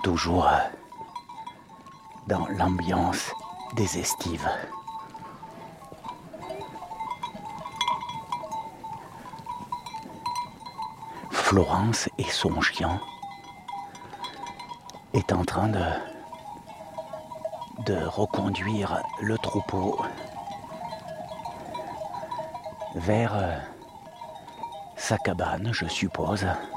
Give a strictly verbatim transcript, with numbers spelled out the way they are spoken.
toujours euh, dans l'ambiance des estives. Florence et son chien est en train de, de reconduire le troupeau vers euh, sa cabane, je suppose.